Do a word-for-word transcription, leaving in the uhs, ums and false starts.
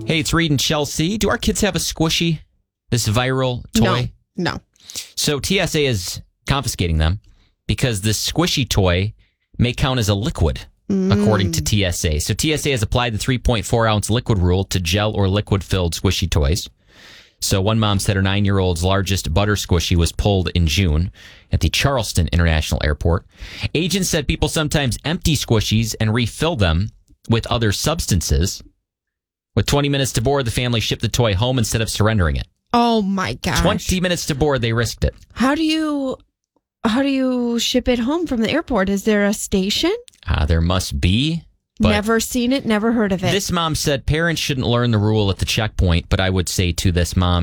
Hey, it's Reed and Chelsea. Do our kids have a squishy? This viral toy? No. No. So T S A is confiscating them because this squishy toy may count as a liquid, mm. according to T S A. So T S A has applied the three point four ounce liquid rule to gel or liquid-filled squishy toys. So one mom said her nine-year-old's largest butter squishy was pulled in June at the Charleston International Airport. Agents said people sometimes empty squishies and refill them with other substances. With twenty minutes to board, the family shipped the toy home instead of surrendering it. Oh, my gosh. twenty minutes to board, they risked it. How do you how do you ship it home from the airport? Is there a station? Uh, there must be. Never seen it, never heard of it. This mom said parents shouldn't learn the rule at the checkpoint, but I would say to this mom,